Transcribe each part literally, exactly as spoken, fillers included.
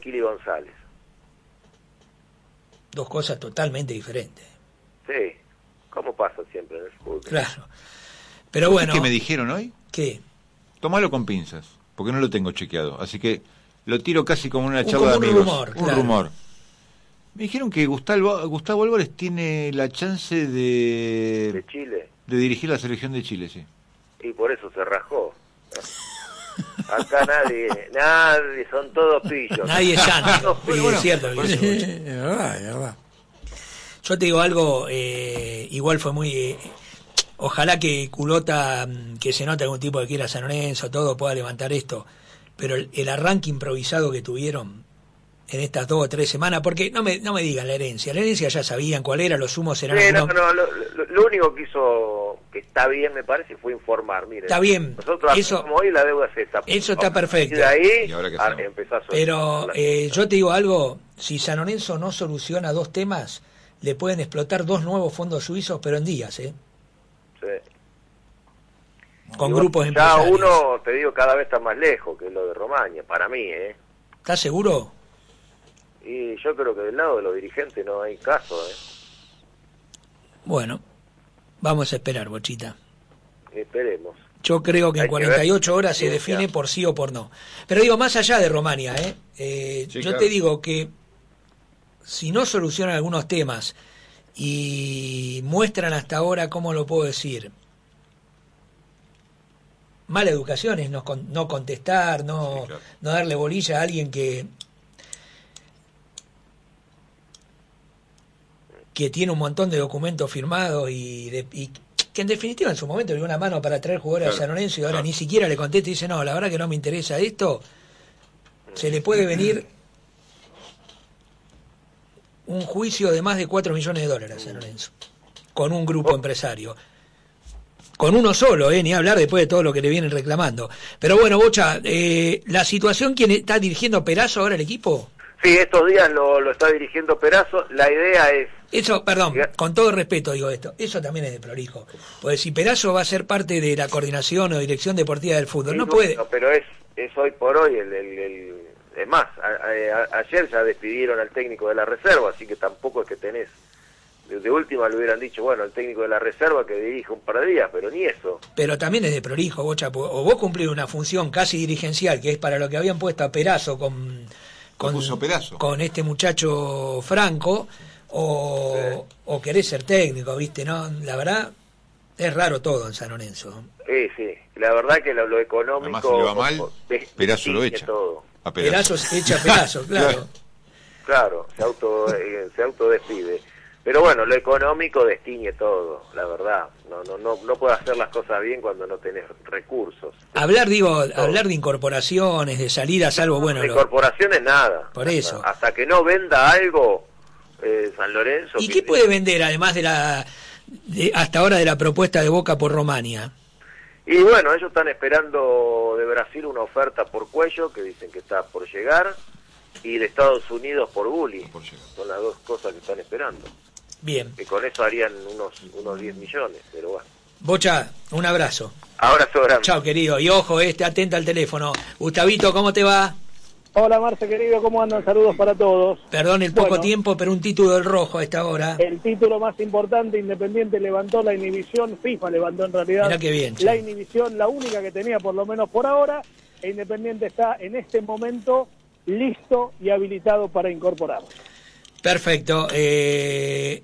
Kili González. Dos cosas totalmente diferentes. Sí, como pasa siempre en el fútbol. Claro. Pero bueno. ¿Qué me dijeron hoy? ¿Qué? Tómalo con pinzas, porque no lo tengo chequeado. Así que lo tiro casi como una charla como de un amigos. Rumor, un claro. rumor. Me dijeron que Gustavo, Gustavo Álvarez tiene la chance de... De Chile. De dirigir la selección de Chile, sí. Y por eso se rajó. Acá nadie, nadie, son todos pillos. Nadie es llano. Bueno, Sí, bueno, es cierto. por que- eso. Es verdad, es verdad. Yo te digo algo, eh, igual fue muy... eh, ojalá que Culota, mm, que se note algún tipo de quiera San Lorenzo, todo pueda levantar esto, pero el, el arranque improvisado que tuvieron en estas dos o tres semanas, porque no me no me digan la herencia, la herencia ya sabían cuál era, los sumos eran... Sí, no, algunos- no, lo, lo- lo único que hizo, que está bien me parece, fue informar. Miren, Está bien, nosotros eso- hacemos hoy la deuda es esta. eso está perfecto. Y de ahí ¿Y ahora qué a- hacemos? empezó a Pero la- eh, yo te digo algo, si San Lorenzo no soluciona dos temas, le pueden explotar dos nuevos fondos suizos, pero en días, ¿eh? sí. Con Y grupos bueno, ya empresarios. uno, te digo, cada vez está más lejos, que es lo de Romaña, para mí, ¿eh? ¿Estás seguro? Y yo creo que del lado de los dirigentes no hay caso, ¿eh? Bueno, vamos a esperar, Bochita. Esperemos. Yo creo que en Hay que cuarenta y ocho ver. horas se Sí, define claro. por sí o por no. Pero digo, más allá de Romania, ¿eh? Eh, Sí, yo claro. te digo que si no solucionan algunos temas y muestran hasta ahora, ¿cómo lo puedo decir? Mala educación es no, con- no contestar, no, Sí, claro. no darle bolilla a alguien que que tiene un montón de documentos firmados y, de, y que en definitiva en su momento le dio una mano para traer jugadores Claro, a San Lorenzo y ahora claro. ni siquiera le contesta y dice, no, la verdad que no me interesa esto, se le puede venir un juicio de más de cuatro millones de dólares a San Lorenzo, con un grupo empresario. Con uno solo, eh, ni hablar después de todo lo que le vienen reclamando. Pero bueno, Bocha, eh, la situación, ¿quién está dirigiendo Perazo ahora el equipo? Sí, estos días lo, lo está dirigiendo Perazo. La idea es... Eso, perdón, Diga. con todo respeto digo esto, eso también es de prolijo. Porque si Perazo va a ser parte de la coordinación o dirección deportiva del fútbol, no Sí, puede... bueno, pero es, es hoy por hoy el... el, el es más, a- a- ayer ya despidieron al técnico de la reserva, así que tampoco es que tenés... De, de última le hubieran dicho, bueno, el técnico de la reserva que dirige un par de días, pero ni eso. Pero también es de prolijo, Bocha, po- o vos cumplís una función casi dirigencial, que es para lo que habían puesto a Perazo con... Con, puso Perazo. con este muchacho Franco, o, Sí. o querés ser técnico, ¿viste? No, la verdad, es raro todo en San Lorenzo. Sí, sí, la verdad que lo, lo Además, económico... si le va mal, des- Perazo lo distingue echa. todo. A Perazo. Perazo se echa Perazo, claro. Claro. Claro, se auto eh, se autodespide. Pero bueno, lo económico destiñe todo, la verdad. No no no no puedes hacer las cosas bien cuando no tenés recursos. Hablar, digo, hablar de incorporaciones, de salidas, algo bueno. De lo- corporaciones nada. Por eso. Hasta, hasta que no venda algo eh, San Lorenzo. ¿Y que- qué puede vender, además de la de, hasta ahora de la propuesta de Boca por Romania? Y bueno, ellos están esperando de Brasil una oferta por Cuello, que dicen que está por llegar, y de Estados Unidos por Gulli. Por llegar. Son las dos cosas que están esperando. Bien. Que con eso harían unos unos diez millones, pero bueno. Bocha, un abrazo. Ahora sobran. Chao, querido. Y ojo, este, atenta al teléfono. Gustavito, ¿cómo te va? Hola Marce querido, ¿cómo andan? Saludos para todos. Perdón el poco Bueno. tiempo, pero un título del rojo a esta hora. El título más importante, Independiente levantó la inhibición, FIFA levantó en realidad Mirá qué bien, che. la inhibición, la única que tenía por lo menos por ahora, e Independiente está en este momento listo y habilitado para incorporar. Perfecto. Eh,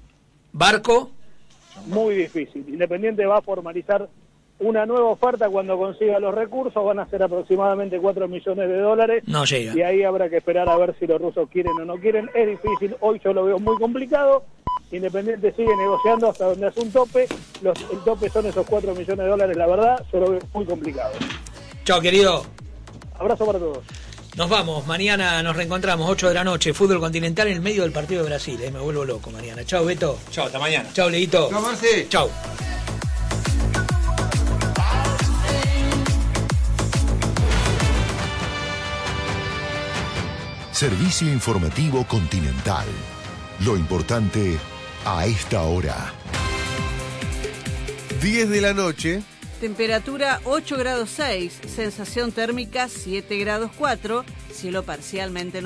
Barco, Muy difícil. Independiente va a formalizar una nueva oferta cuando consiga los recursos, van a ser aproximadamente cuatro millones de dólares. no llega. Y ahí habrá que esperar a ver si los rusos quieren o no quieren. Es difícil, hoy yo lo veo muy complicado. Independiente sigue negociando hasta donde hace un tope. Los, el tope son esos cuatro millones de dólares, la verdad, yo lo veo muy complicado. Chao, querido. Abrazo para todos. Nos vamos. Mañana nos reencontramos, ocho de la noche. Fútbol continental en el medio del partido de Brasil. Eh, me vuelvo loco mañana. Chao, Beto. Chao, hasta mañana. Chao, Leito. Chao, Marce. Chao. Servicio informativo Continental. Lo importante a esta hora. diez de la noche. Temperatura ocho grados seis, sensación térmica siete grados cuatro, cielo parcialmente